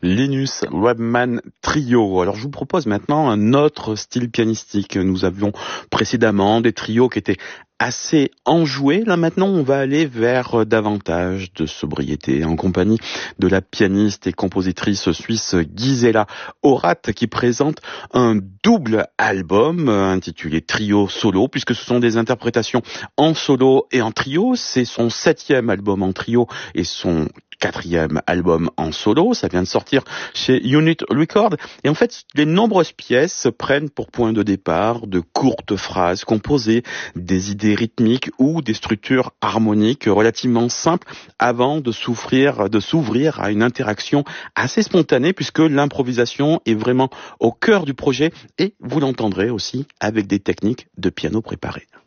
Linus Webman Trio. Alors je vous propose maintenant un autre style pianistique. Nous avions précédemment des trios qui étaient assez enjoués. Là maintenant on va aller vers davantage de sobriété en compagnie de la pianiste et compositrice suisse Gisela Horath qui présente un double album intitulé Trio Solo, puisque ce sont des interprétations en solo et en trio. C'est son 7e album en trio et son 4e album en solo. Ça vient de sortir chez Unit Records. Et en fait, les nombreuses pièces prennent pour point de départ de courtes phrases composées, des idées rythmiques ou des structures harmoniques relativement simples avant de s'ouvrir à une interaction assez spontanée, puisque l'improvisation est vraiment au cœur du projet et vous l'entendrez aussi avec des techniques de piano préparées.